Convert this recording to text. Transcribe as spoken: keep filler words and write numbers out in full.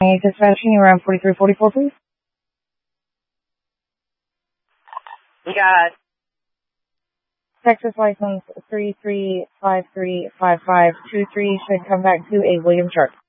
twenty-eight dispatching around forty-three forty-four, please. You got Texas license three three five three five five two three should come back to a William Sharp.